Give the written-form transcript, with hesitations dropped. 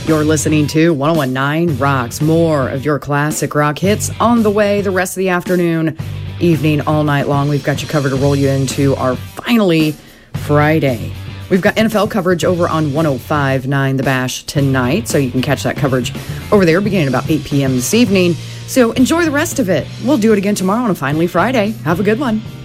You're listening to 101.9 Rocks. More of your classic rock hits on the way the rest of the afternoon, evening, all night long. We've got you covered to roll you into our finally Friday. We've got NFL coverage over on 105.9 The Bash tonight, so you can catch that coverage over there beginning about 8 p.m. this evening. So enjoy the rest of it. We'll do it again tomorrow on a finally Friday. Have a good one.